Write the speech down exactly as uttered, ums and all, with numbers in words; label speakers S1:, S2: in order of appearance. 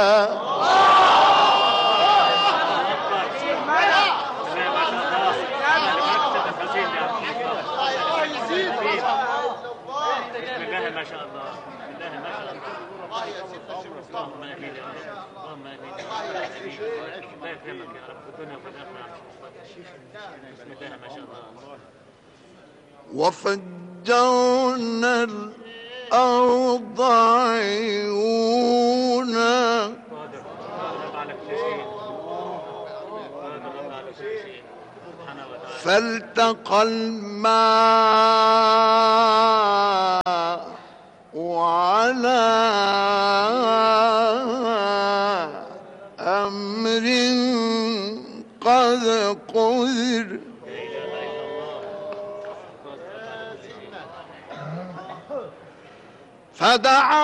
S1: ما شاء الله. بالله ما شاء الله. اللهم امين يا رب. اللهم امين. الله يكرمك يا رب في الدنيا وفي الاخره. بسم الله ما شاء الله.
S2: وفجرنا الأرض عيونا فالتقى الماء على أمر قد قدر فدعا